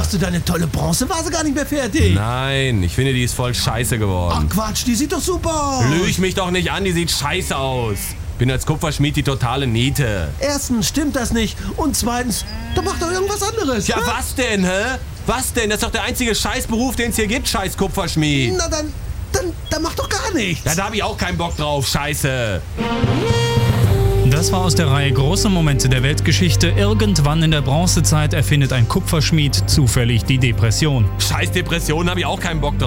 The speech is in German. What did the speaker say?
hast du deine tolle Bronzevase gar nicht mehr fertig? Nein, ich finde, die ist voll scheiße Ach geworden. Quatsch, die sieht doch super aus. Lüg mich doch nicht an, die sieht scheiße aus. Bin als Kupferschmied die totale Niete. Erstens stimmt das nicht und zweitens, da macht doch irgendwas anderes. Ja, was denn, hä? Was denn? Das ist doch der einzige Scheißberuf, den es hier gibt, scheiß Kupferschmied. Na dann mach doch gar nichts. Ja, da hab ich auch keinen Bock drauf, scheiße. Das war aus der Reihe Große Momente der Weltgeschichte. Irgendwann in der Bronzezeit erfindet ein Kupferschmied zufällig die Depression. Scheiß Depression, hab ich auch keinen Bock drauf.